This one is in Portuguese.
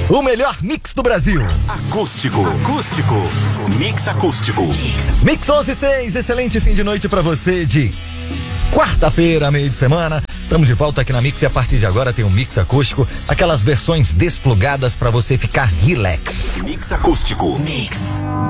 O melhor mix do Brasil. Acústico. Mix acústico. Mix 11:06, excelente fim de noite pra você de quarta-feira, meio de semana. Estamos de volta aqui na Mix e a partir de agora tem um mix acústico, aquelas versões desplugadas pra você ficar relax. Mix acústico. Mix.